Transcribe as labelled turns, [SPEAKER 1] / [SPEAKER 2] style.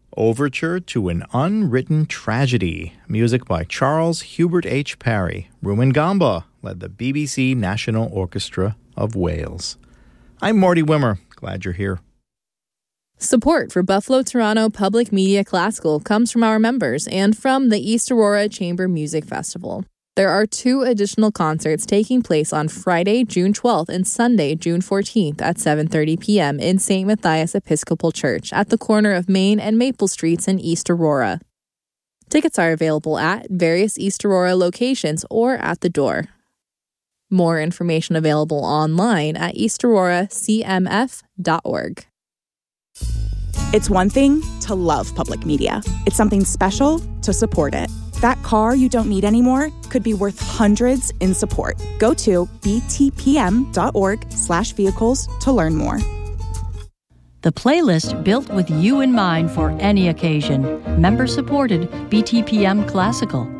[SPEAKER 1] Overture to an Unwritten Tragedy, music by Charles Hubert H. Parry. Rumen Gamba led the BBC National Orchestra of Wales. I'm Marty Wimmer. Glad you're here.
[SPEAKER 2] Support for Buffalo Toronto Public Media Classical comes from our members and from the East Aurora Chamber Music Festival. There are 2 additional concerts taking place on Friday, June 12th and Sunday, June 14th at 7:30 p.m. in St. Matthias Episcopal Church at the corner of Main and Maple Streets in East Aurora. Tickets are available at various East Aurora locations or at the door. More information available online at eastauroracmf.org.
[SPEAKER 3] It's one thing to love public media. It's something special to support it. That car you don't need anymore could be worth hundreds in support. Go to btpm.org/vehicles to learn more.
[SPEAKER 4] The playlist built with you in mind for any occasion. Member-supported BTPM Classical.